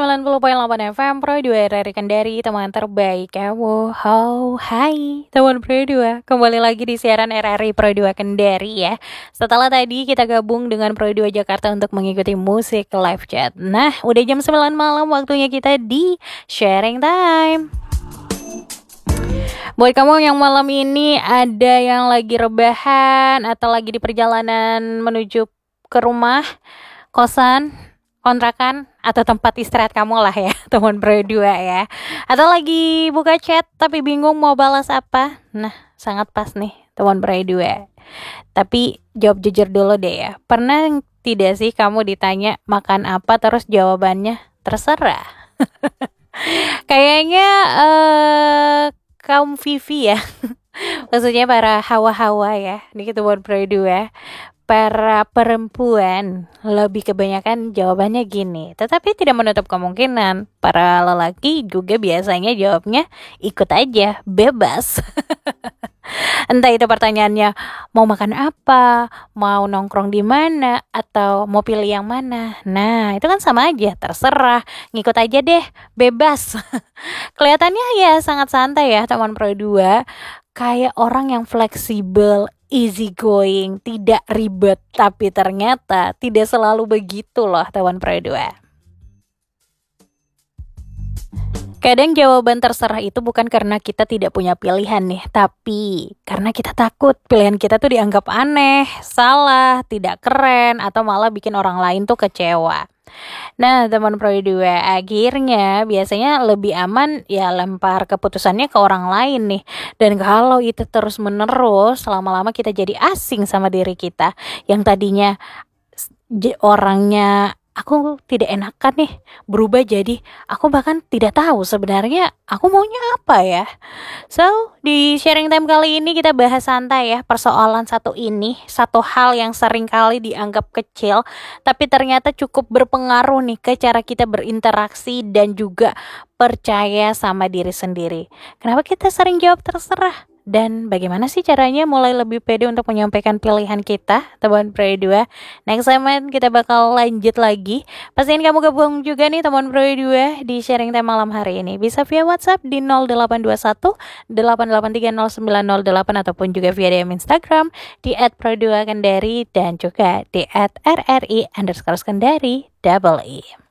90,8 FM Pro 2 RRI Kendari, teman terbaik ya. Wow, hai teman Pro 2. Kembali lagi di siaran RRI Pro 2 Kendari ya. Setelah tadi kita gabung dengan Pro 2 Jakarta untuk mengikuti musik live chat. Nah, udah jam 9 malam, waktunya kita di sharing time. Buat kamu yang malam ini ada yang lagi rebahan atau lagi di perjalanan menuju ke rumah, kosan, kontrakan, atau tempat istirahat kamu lah ya, teman berdua ya. Atau lagi buka chat tapi bingung mau balas apa. Nah, sangat pas nih teman berdua. Tapi jawab jujur dulu deh ya. Pernah tidak sih kamu ditanya makan apa terus jawabannya terserah? Kayaknya kaum Vivi ya. Maksudnya para hawa-hawa ya. Ini teman berdua. Para perempuan lebih kebanyakan jawabannya gini, tetapi tidak menutup kemungkinan para lelaki juga biasanya jawabnya ikut aja, bebas. Entah itu pertanyaannya mau makan apa, mau nongkrong di mana, atau mau pilih yang mana. Nah, itu kan sama aja, terserah, ngikut aja deh, bebas. Kelihatannya ya sangat santai ya teman Pro 2, kayak orang yang fleksibel, easy going, tidak ribet, tapi ternyata tidak selalu begitu loh teman Pro 2. Kadang jawaban terserah itu bukan karena kita tidak punya pilihan nih, tapi karena kita takut pilihan kita tuh dianggap aneh, salah, tidak keren, atau malah bikin orang lain tuh kecewa. Nah, teman Pro 2, akhirnya biasanya lebih aman ya lempar keputusannya ke orang lain nih. Dan kalau itu terus menerus, lama-lama kita jadi asing sama diri kita. Yang tadinya orangnya aku tidak enakan nih, berubah jadi aku bahkan tidak tahu sebenarnya aku maunya apa ya. So, di sharing time kali ini kita bahas santai ya persoalan satu hal yang sering kali dianggap kecil tapi ternyata cukup berpengaruh nih ke cara kita berinteraksi dan juga percaya sama diri sendiri. Kenapa kita sering jawab terserah? Dan bagaimana sih caranya mulai lebih pede untuk menyampaikan pilihan kita, teman Pro 2? Next segment kita bakal lanjut lagi. Pastiin kamu gabung juga nih teman Pro 2 di sharing time malam hari ini. Bisa via WhatsApp di 0821 8830908 ataupun juga via DM Instagram di @pro2kendari dan juga di @rri_kendari.